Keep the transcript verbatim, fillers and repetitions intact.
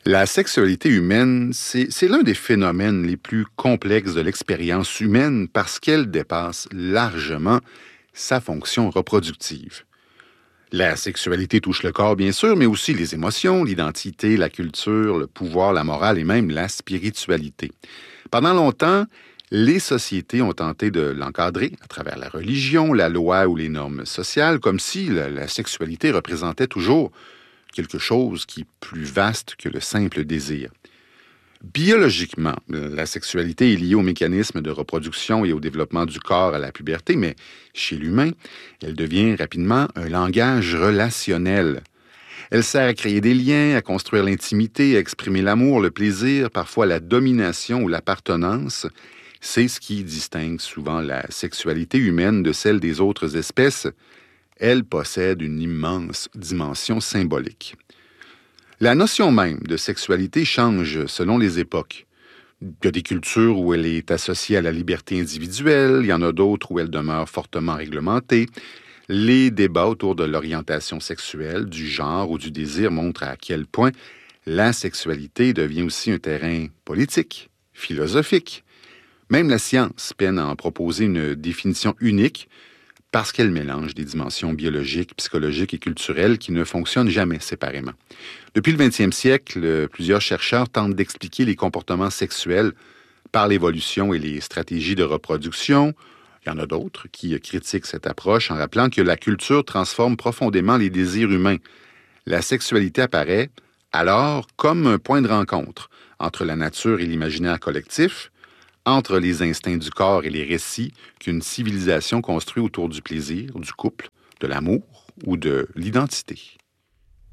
La sexualité humaine, c'est, c'est l'un des phénomènes les plus complexes de l'expérience humaine parce qu'elle dépasse largement sa fonction reproductive. La sexualité touche le corps, bien sûr, mais aussi les émotions, l'identité, la culture, le pouvoir, la morale et même la spiritualité. Pendant longtemps, les sociétés ont tenté de l'encadrer à travers la religion, la loi ou les normes sociales, comme si la, la sexualité représentait toujours quelque chose qui est plus vaste que le simple désir. Biologiquement, la sexualité est liée au mécanisme de reproduction et au développement du corps à la puberté, mais chez l'humain, elle devient rapidement un langage relationnel. Elle sert à créer des liens, à construire l'intimité, à exprimer l'amour, le plaisir, parfois la domination ou l'appartenance. C'est ce qui distingue souvent la sexualité humaine de celle des autres espèces. Elle possède une immense dimension symbolique. La notion même de sexualité change selon les époques. Il y a des cultures où elle est associée à la liberté individuelle, il y en a d'autres où elle demeure fortement réglementée. Les débats autour de l'orientation sexuelle, du genre ou du désir montrent à quel point la sexualité devient aussi un terrain politique, philosophique. Même la science peine à en proposer une définition unique, parce qu'elle mélange des dimensions biologiques, psychologiques et culturelles qui ne fonctionnent jamais séparément. Depuis le vingtième siècle, plusieurs chercheurs tentent d'expliquer les comportements sexuels par l'évolution et les stratégies de reproduction. Il y en a d'autres qui critiquent cette approche en rappelant que la culture transforme profondément les désirs humains. La sexualité apparaît alors comme un point de rencontre entre la nature et l'imaginaire collectif, entre les instincts du corps et les récits qu'une civilisation construit autour du plaisir, du couple, de l'amour ou de l'identité.